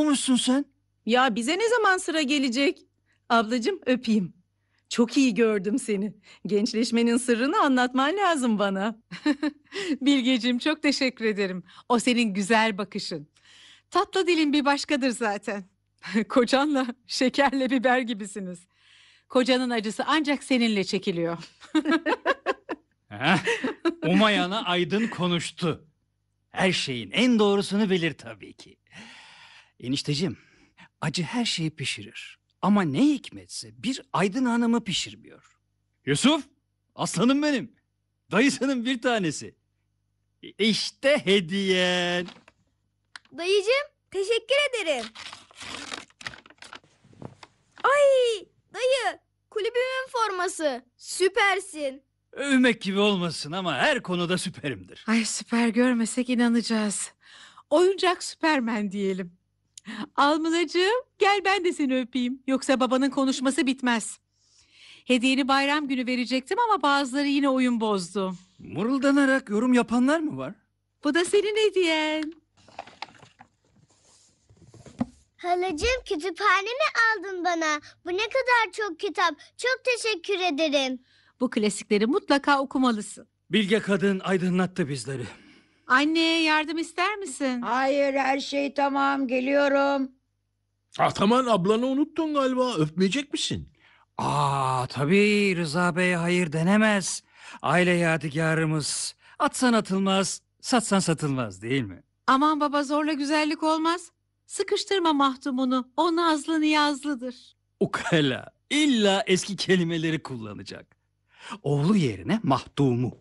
musun sen? Ya bize ne zaman sıra gelecek? Ablacığım öpeyim. Çok iyi gördüm seni. Gençleşmenin sırrını anlatman lazım bana. Bilgeciğim çok teşekkür ederim. O senin güzel bakışın. Tatlı dilin bir başkadır zaten. Kocanla şekerle biber gibisiniz. Kocanın acısı ancak seninle çekiliyor. Heh, umayana Aydın konuştu. Her şeyin en doğrusunu bilir tabii ki. Enişteciğim, acı her şeyi pişirir. Ama ne hikmetse bir Aydın hanımı pişirmiyor. Yusuf, aslanım benim. Dayısının bir tanesi. İşte hediyen. Dayıcığım, teşekkür ederim. Ay, dayı, kulübümün forması. Süpersin. Övmek gibi olmasın ama her konuda süperimdir. Ay süper görmesek inanacağız. Oyuncak Süpermen diyelim. Almılacığım gel ben de seni öpeyim. Yoksa babanın konuşması bitmez. Hediyeni bayram günü verecektim ama bazıları yine oyun bozdu. Mırıldanarak yorum yapanlar mı var? Bu da senin hediyen. Halacığım, kütüphane mi aldın bana? Bu ne kadar çok kitap. Çok teşekkür ederim. Bu klasikleri mutlaka okumalısın. Bilge kadın aydınlattı bizleri. Anne yardım ister misin? Hayır, her şey tamam, geliyorum. Ataman ablanı unuttun galiba. Öpmeyecek misin? Tabii Rıza Bey'e hayır denemez. Aile yadigarımız. Atsan atılmaz, satsan satılmaz değil mi? Aman baba zorla güzellik olmaz. Sıkıştırma Mahtum'unu. O nazlı niyazlıdır. Ukala. İlla eski kelimeleri kullanacak. Oğlu yerine mahdumu.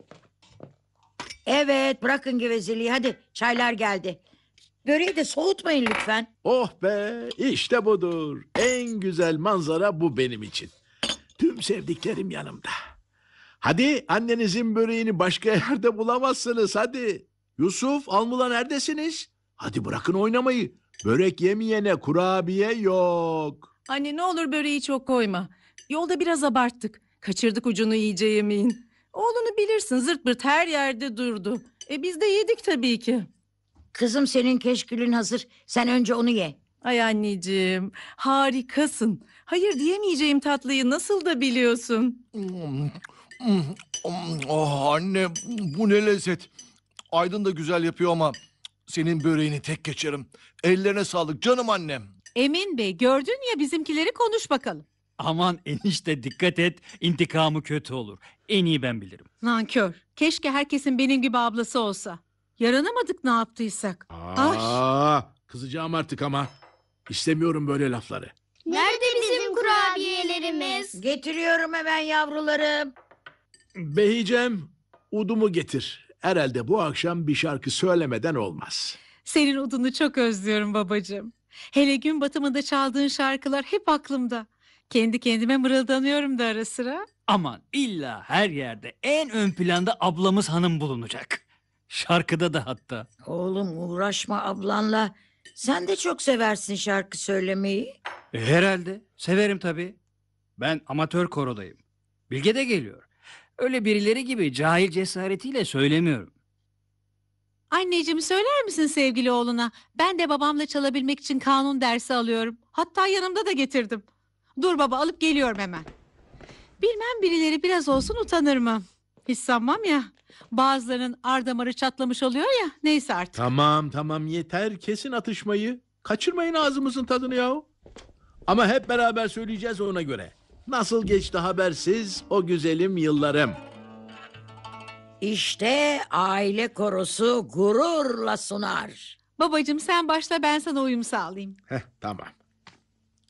Evet, bırakın gevezeliği, hadi çaylar geldi. Böreği de soğutmayın lütfen. Oh be, işte budur. En güzel manzara bu benim için. Tüm sevdiklerim yanımda. Hadi annenizin böreğini başka yerde bulamazsınız hadi. Yusuf, Almula neredesiniz? Hadi bırakın oynamayı. Börek yemeyene kurabiye yok. Anne ne olur böreği çok koyma. Yolda biraz abarttık. Kaçırdık ucunu iyice yemeğin. Oğlunu bilirsin zırt pırt her yerde durdu. Biz de yedik tabii ki. Kızım, senin keşkülün hazır. Sen önce onu ye. Ay anneciğim harikasın. Hayır diyemeyeceğim tatlıyı nasıl da biliyorsun. Oh anne, bu ne lezzet. Aydın da güzel yapıyor ama senin böreğini tek geçerim. Ellerine sağlık canım annem. Emin Bey gördün ya bizimkileri konuş bakalım. Aman enişte dikkat et, intikamı kötü olur. En iyi ben bilirim. Nankör. Keşke herkesin benim gibi ablası olsa. Yaranamadık ne yaptıysak. Ay. Kızacağım artık ama. İstemiyorum böyle lafları. Nerede bizim kurabiyelerimiz? Getiriyorum hemen yavrularım. Behicem, udumu getir. Herhalde bu akşam bir şarkı söylemeden olmaz. Senin udunu çok özlüyorum babacığım. Hele gün batımında çaldığın şarkılar hep aklımda. Kendi kendime mırıldanıyorum da ara sıra. Aman illa her yerde en ön planda ablamız hanım bulunacak. Şarkıda da hatta. Oğlum, uğraşma ablanla. Sen de çok seversin şarkı söylemeyi. Herhalde. Severim tabii. Ben amatör korodayım. Bilge de geliyor. Öyle birileri gibi cahil cesaretiyle söylemiyorum. Anneciğim söyler misin sevgili oğluna? Ben de babamla çalabilmek için kanun dersi alıyorum. Hatta yanımda da getirdim. Dur baba alıp geliyorum hemen. Bilmem birileri biraz olsun utanır mı? Hiç sanmam ya. Bazılarının ar damarı çatlamış oluyor ya. Neyse artık. Tamam yeter, kesin atışmayı. Kaçırmayın ağzımızın tadını yahu. Ama hep beraber söyleyeceğiz ona göre. Nasıl geçti habersiz o güzelim yıllarım. İşte aile korosu gururla sunar. Babacığım sen başla ben sana uyum sağlayayım. Tamam.